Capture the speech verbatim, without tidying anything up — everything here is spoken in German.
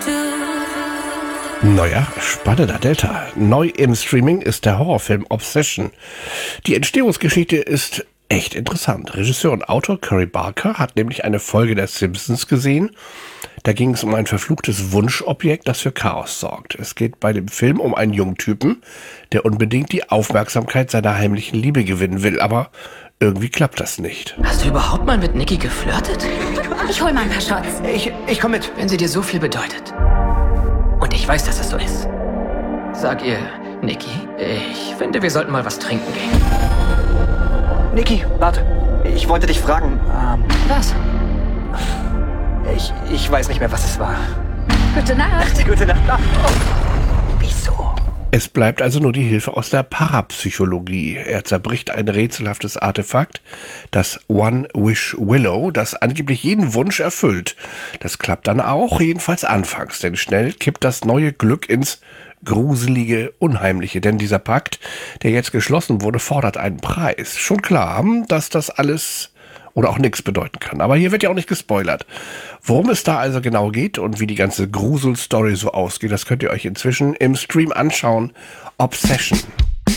Neuer, spannender Delta. Neu im Streaming ist der Horrorfilm Obsession. Die Entstehungsgeschichte ist echt interessant. Regisseur und Autor Cory Barker hat nämlich eine Folge der Simpsons gesehen. Da ging es um ein verfluchtes Wunschobjekt, das für Chaos sorgt. Es geht bei dem Film um einen jungen Typen, der unbedingt die Aufmerksamkeit seiner heimlichen Liebe gewinnen will, aber irgendwie klappt das nicht. Hast du überhaupt mal mit Nikki geflirtet? Ich hol mal ein paar Shots. Ich, ich komm mit. Wenn sie dir so viel bedeutet. Und ich weiß, dass es so ist. Sag ihr, Nikki, ich finde, wir sollten mal was trinken gehen. Nikki, warte. Ich wollte dich fragen. Ähm, Was? ich, ich weiß nicht mehr, was es war. Gute Nacht. Gute Nacht. Oh. Wieso? Es bleibt also nur die Hilfe aus der Parapsychologie. Er zerbricht ein rätselhaftes Artefakt, das One-Wish-Willow, das angeblich jeden Wunsch erfüllt. Das klappt dann auch, jedenfalls anfangs, denn schnell kippt das neue Glück ins Gruselige, Unheimliche. Denn dieser Pakt, der jetzt geschlossen wurde, fordert einen Preis. Schon klar, dass das alles oder auch nichts bedeuten kann. Aber hier wird ja auch nicht gespoilert. Worum es da also genau geht und wie die ganze Grusel-Story so ausgeht, das könnt ihr euch inzwischen im Stream anschauen. Obsession.